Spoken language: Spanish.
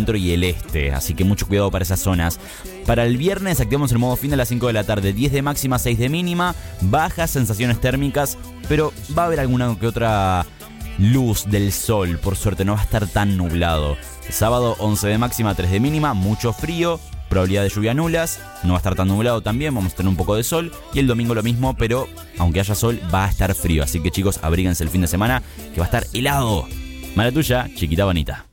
centro y el este, así que mucho cuidado para esas zonas. Para el viernes activamos el modo fin a las 5 de la tarde, 10 de máxima, 6 de mínima, bajas sensaciones térmicas, pero va a haber alguna que otra luz del sol, por suerte no va a estar tan nublado. El sábado 11 de máxima, 3 de mínima, mucho frío, probabilidad de lluvia nulas, no va a estar tan nublado también, vamos a tener un poco de sol. Y el domingo lo mismo, pero aunque haya sol va a estar frío, así que chicos, abríguense el fin de semana que va a estar helado. Mala tuya, chiquita bonita.